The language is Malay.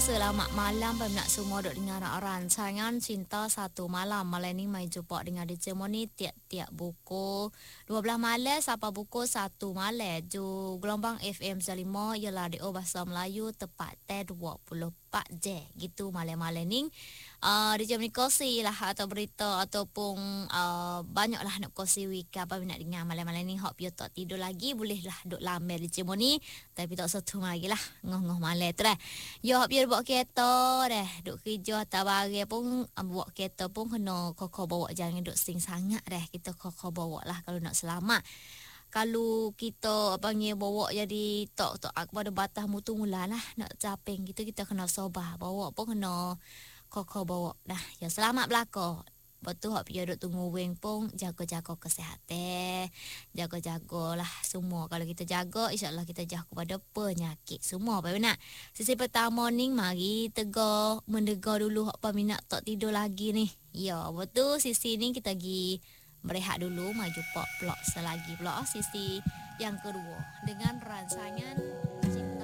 selamat malam peminat semua duk dengar rancangan Cinta Satu Malam. Malam ni mai jumpa dengan DJ Moni tiap-tiap buku 12 malam sampai buku 1 malam. Ju gelombang FM 5 ialah radio bahasa Melayu tepat 24 je gitu malam-malam ni. DJ Moni kongsi lah atau berita ataupun banyak lah nak kongsi weekend apa nak dengar malam-malam ni. Hop you tak tidur lagi boleh lah duk lamel DJ Moni. Tapi tak satu lagi lah ngoh-ngoh malam tu dah. Yo hop you bawa kereta dah. Duk kerja atau barang pun bawa kereta pun kena kokok bawa, jangan duk sing sangat dah. Kita kokok bawa lah kalau nak selamat. Kalau kita panggil bawa jadi tok kepada batas mutu mula lah nak caping gitu, kita kena sabar. Bawa pun kena kokok bawa dah. Ya selamat belaka. Betul hak dia duk tunggu wing pun jaga-jaga kesihatan. Jaga-jagalah semua. Kalau kita jaga, insya-Allah kita jauh kepada penyakit semua. Apa nak? Sesi pertama ni mari mendengar dulu hak peminat tak tidur lagi ni. Ya, betul sisi ni kita pergi berehat dulu, maju jumpa pula selagi pula sisi yang kedua dengan rancangan